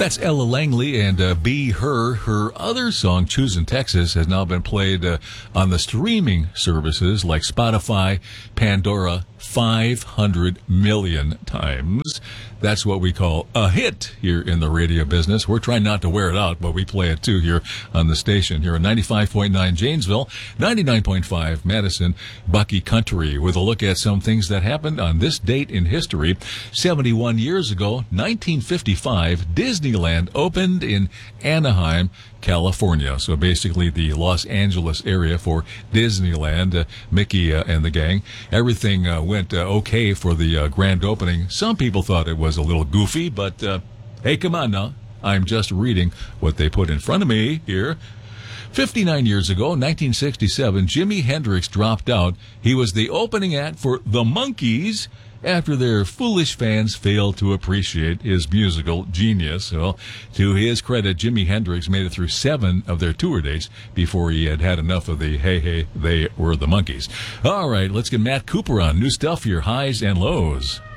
That's Ella Langley and Be Her. Her other song, Choosin' Texas, has now been played on the streaming services like Spotify, Pandora, 500 million times. That's what we call a hit here in the radio business. We're trying not to wear it out, but we play it too here on the station. Here at 95.9 Janesville, 99.5 Madison, Bucky Country, with a look at some things that happened on this date in history. 71 years ago, 1955, Disneyland opened in Anaheim, California. So basically the Los Angeles area for Disneyland. Mickey and the gang. Everything went okay for the grand opening. Some people thought it was a little goofy, but hey, come on now. I'm just reading what they put in front of me here. 59 years ago, 1967, Jimi Hendrix dropped out. He was the opening act for the Monkees after their foolish fans failed to appreciate his musical genius. Well, to his credit, Jimi Hendrix made it through 7 of their tour dates before he had had enough of the hey, they were the Monkees. All right, let's get Matt Cooper on. New stuff here, highs and lows.